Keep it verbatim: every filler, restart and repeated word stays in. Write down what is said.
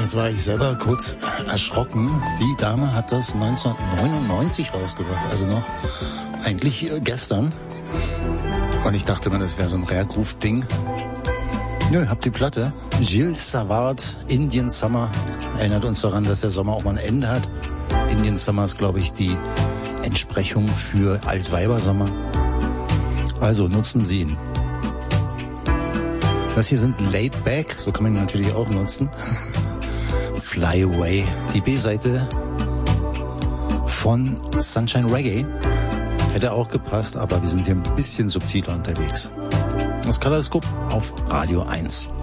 Jetzt war ich selber kurz erschrocken. Die Dame hat das neunzehnhundertneunundneunzig rausgebracht, also noch eigentlich gestern. Und ich dachte mir, das wäre so ein Rare Groove-Ding. Nö, habt die Platte. Gilles Savard, Indian Summer. Erinnert uns daran, dass der Sommer auch mal ein Ende hat. Indian Summer ist, glaube ich, die Entsprechung für Altweibersommer. Also nutzen Sie ihn. Das hier sind Laid Back, so kann man ihn natürlich auch nutzen. Fly Away, die B-Seite von Sunshine Reggae. Hätte auch gepasst, aber wir sind hier ein bisschen subtiler unterwegs. Das Kaleidoskop auf Radio eins.